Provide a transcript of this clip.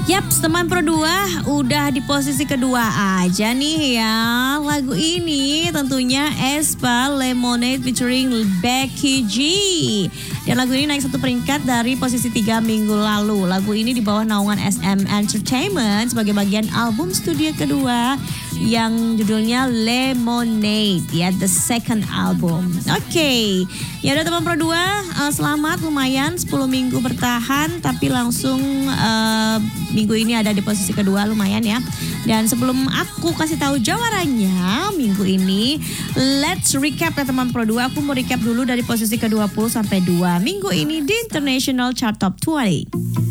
Yaps, teman Pro 2 udah di posisi kedua aja nih ya. Lagu ini tentunya Aespa Lemonade featuring Becky G. Dan lagu ini naik 1 peringkat dari posisi 3 minggu lalu. Lagu ini di bawah naungan SM Entertainment sebagai bagian album studio kedua yang judulnya Lemonade ya, the second album. Oke. Ya udah teman Pro 2, selamat, lumayan 10 minggu bertahan tapi langsung minggu ini ada di posisi kedua, lumayan ya. Dan sebelum aku kasih tahu jawarannya minggu ini, let's recap ya teman Pro 2. Aku mau recap dulu dari posisi ke-20 sampai 2 minggu ini di International Chart Top 20.